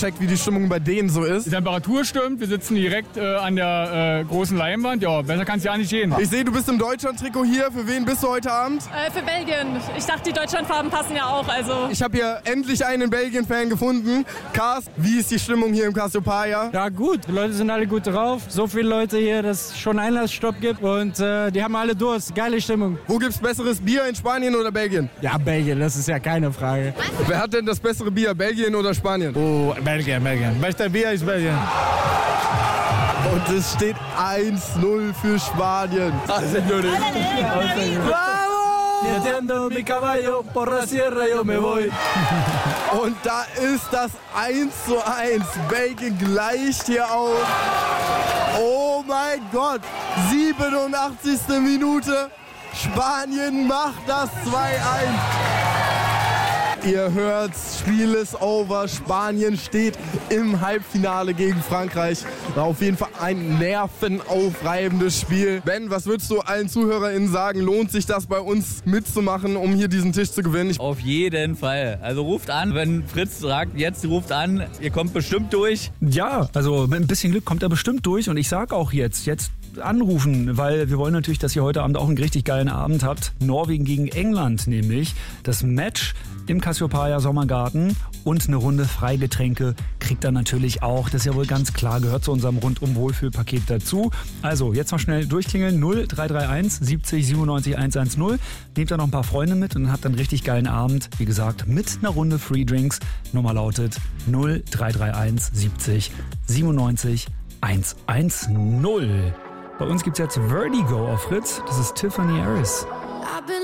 gecheckt, wie die Stimmung bei denen so ist. Die Temperatur stimmt, wir sitzen direkt an der großen Leinwand. Ja, besser kann es ja nicht gehen. Ich sehe, du bist im Deutschland-Trikot hier. Für wen bist du heute Abend? Für Belgien. Ich dachte, die Deutschlandfarben passen ja auch. Also. Ich habe hier endlich einen Belgien-Fan gefunden. Carsten, wie ist die Stimmung hier im Cassiopeia? Ja gut, die Leute sind alle gut drauf. So viele Leute hier, dass es schon Einlassstopp gibt und die haben alle Durst. Geile Stimmung. Wo gibt's besseres Bier, in Spanien oder Belgien? Ja, Belgien, das ist ja keine Frage. Wer hat denn das bessere Bier, Belgien oder Spanien? Oh, Belgien. Bester Bier ist Belgien. Und es steht 1-0 für Spanien. Und da ist das 1:1. Belgien gleicht hier auf. Oh mein Gott. 87. Minute. Spanien macht das 2:1. Ihr hört's, Spiel ist over. Spanien steht im Halbfinale gegen Frankreich. War auf jeden Fall ein nervenaufreibendes Spiel. Ben, was würdest du allen ZuhörerInnen sagen? Lohnt sich das bei uns mitzumachen, um hier diesen Tisch zu gewinnen? Auf jeden Fall. Also ruft an, wenn Fritz sagt, jetzt ruft an, ihr kommt bestimmt durch. Ja, also mit ein bisschen Glück kommt er bestimmt durch und ich sag auch jetzt anrufen, weil wir wollen natürlich, dass ihr heute Abend auch einen richtig geilen Abend habt. Norwegen gegen England nämlich. Das Match im Cassiopeia Sommergarten und eine Runde Freigetränke kriegt er natürlich auch. Das ist ja wohl ganz klar, gehört zu unserem Rundum-Wohlfühl-Paket dazu. Also jetzt mal schnell durchklingeln. 0331 70 97 110. Nehmt da noch ein paar Freunde mit und habt dann einen richtig geilen Abend. Wie gesagt, mit einer Runde Free Drinks. Nummer lautet 0331 70 97 110. Bei uns gibt's jetzt Vertigo auf Fritz. Das ist Tiffany Harris.